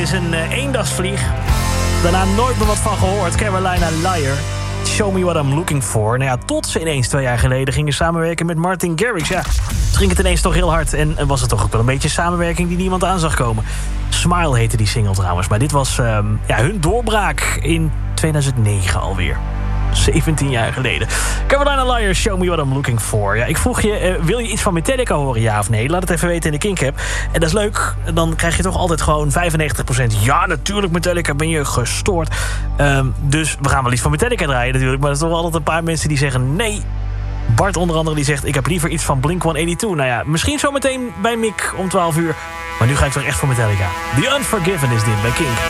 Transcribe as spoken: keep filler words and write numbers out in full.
is een uh, eendagsvlieg. Daarna nooit meer wat van gehoord. Carolina Liar. Show me what I'm looking for. Nou ja, tot ze ineens twee jaar geleden gingen samenwerken met Martin Garrix. Ja, toen ging het ineens toch heel hard. En was het toch ook wel een beetje samenwerking die niemand aan zag komen. Smile heette die single trouwens. Maar dit was um, ja, hun doorbraak in tweeduizend negen alweer. zeventien jaar geleden. Carolina Liar, Show me what I'm looking for. Ja, ik vroeg je, uh, wil je iets van Metallica horen, ja of nee? Laat het even weten in de Kink-app. En dat is leuk, dan krijg je toch altijd gewoon vijfennegentig procent. Ja, natuurlijk Metallica, ben je gestoord. Um, dus we gaan wel iets van Metallica draaien natuurlijk. Maar er zijn toch altijd een paar mensen die zeggen nee. Bart onder andere die zegt, ik heb liever iets van Blink honderdtweeënnegentig. Nou ja, misschien zometeen bij Mick om twaalf uur. Maar nu ga ik toch echt voor Metallica. The Unforgiven is dit bij Kink.